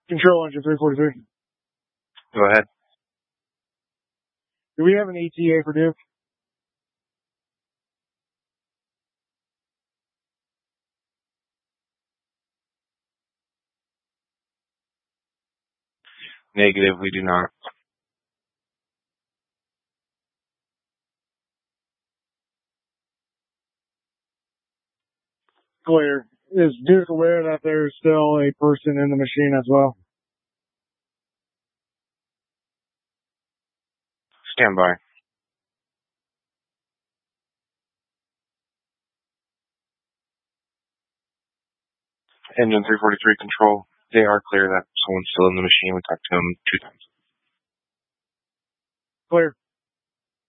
Control engine 343. Go ahead. Do we have an ETA for Duke? Negative, we do not. Clear. Is Duke aware that there's still a person in the machine as well? Stand by. Engine 343 control. They are clear that someone's still in the machine. We talked to them 2 times. Clear.